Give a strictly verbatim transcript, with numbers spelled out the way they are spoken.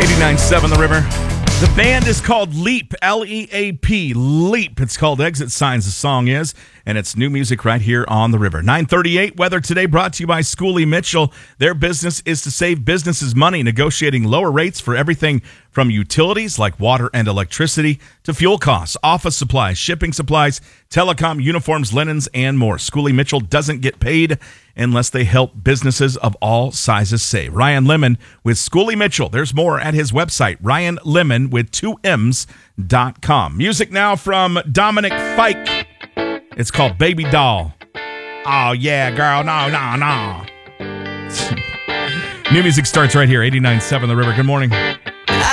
eighty-nine point seven The River. The band is called Leap, L E A P, Leap. It's called Exit Signs, the song is, and it's new music right here on The River. nine thirty-eight weather today brought to you by Schooley Mitchell. Their business is to save businesses money, negotiating lower rates for everything from utilities like water and electricity to fuel costs, office supplies, shipping supplies, telecom, uniforms, linens, and more. Schooley Mitchell doesn't get paid unless they help businesses of all sizes save. Ryan Lemon with Schooley Mitchell. There's more at his website, Ryan Lemon with two M's dot com. Music now from Dominic Fike. It's called Baby Doll. Oh, yeah, girl. No, no, no. New music starts right here, eighty-nine point seven The River. Good morning.